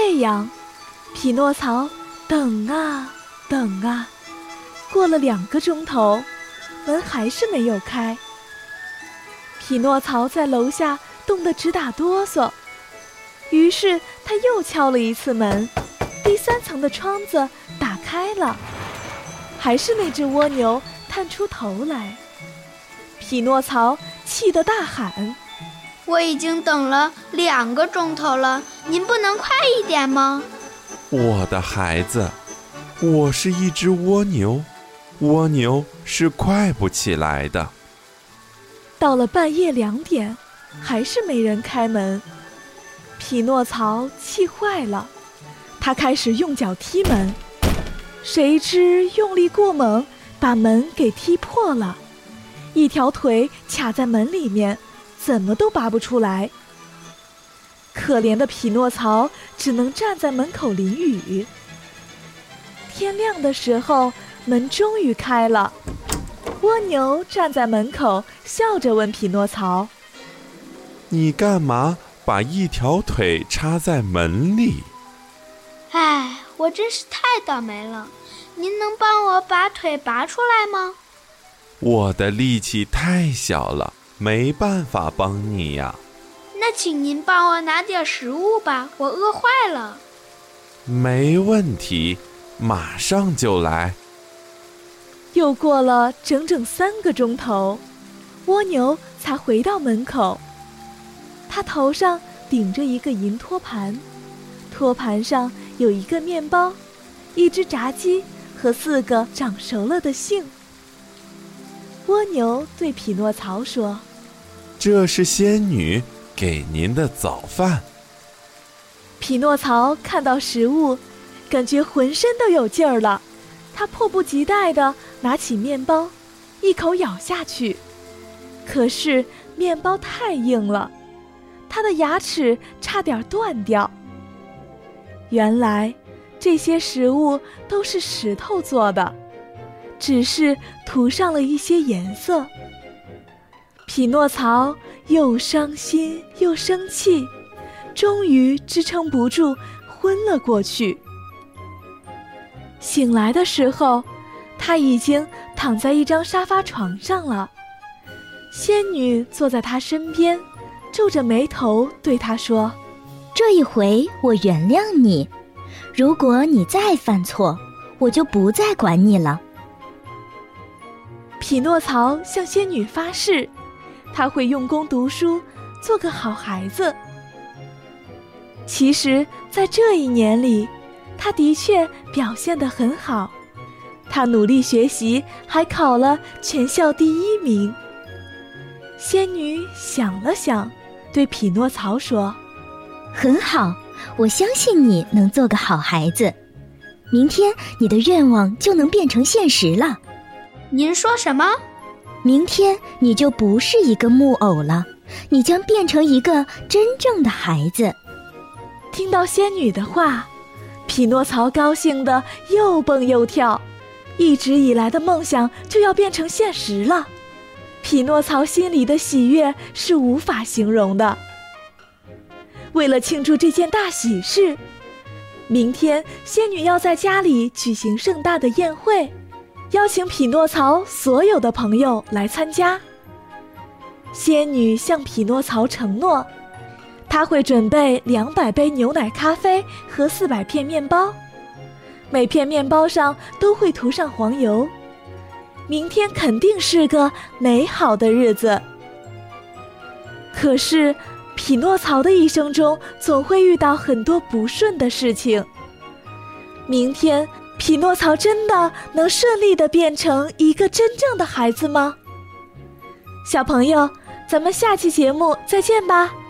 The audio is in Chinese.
这样，匹诺曹等啊等啊，过了2个钟头，门还是没有开。匹诺曹在楼下冻得直打哆嗦，于是他又敲了一次门，第3层的窗子打开了，还是那只蜗牛探出头来。匹诺曹气得大喊： 我已经等了2个钟头了，您不能快一点吗？ 我的孩子，我是一只蜗牛，蜗牛是快不起来的。 到了半夜2点，还是没人开门。匹诺曹气坏了，他开始用脚踢门，谁知用力过猛，把门给踢破了，一条腿卡在门里面，怎么都拔不出来。可怜的匹诺曹只能站在门口淋雨。天亮的时候，门终于开了。蜗牛站在门口，笑着问匹诺曹： 你干嘛把一条腿插在门里？ 唉，我真是太倒霉了，您能帮我把腿拔出来吗？ 我的力气太小了，没办法帮你呀。 那请您帮我拿点食物吧，我饿坏了。 没问题，马上就来。 又过了整整3个钟头，蜗牛才回到门口。他头上顶着一个银托盘，托盘上有一个面包、一只炸鸡和4个长熟了的杏。蜗牛对匹诺曹说： 这是仙女给您的早饭。 匹诺曹看到食物，感觉浑身都有劲儿了，他迫不及待地拿起面包，一口咬下去。可是面包太硬了，他的牙齿差点断掉。原来这些食物都是石头做的，只是涂上了一些颜色。匹诺曹又伤心又生气，终于支撑不住，昏了过去。醒来的时候，他已经躺在一张沙发床上了。仙女坐在他身边，皱着眉头对他说： 这一回我原谅你，如果你再犯错，我就不再管你了。 匹诺曹向仙女发誓，他会用功读书，做个好孩子。其实在这1年里，他的确表现得很好，他努力学习，还考了全校第1名。仙女想了想，对匹诺曹说： 很好，我相信你能做个好孩子，明天你的愿望就能变成现实了。 您说什么？ 明天你就不是一个木偶了，你将变成一个真正的孩子。 听到仙女的话，匹诺曹高兴得又蹦又跳，一直以来的梦想就要变成现实了。匹诺曹心里的喜悦是无法形容的。为了庆祝这件大喜事，明天仙女要在家里举行盛大的宴会，邀请匹诺曹所有的朋友来参加。仙女向匹诺曹承诺，她会准备200杯牛奶咖啡和400片面包，每片面包上都会涂上黄油。明天肯定是个美好的日子。可是匹诺曹的一生中总会遇到很多不顺的事情。明天匹诺曹真的能顺利地变成一个真正的孩子吗？小朋友，咱们下期节目再见吧。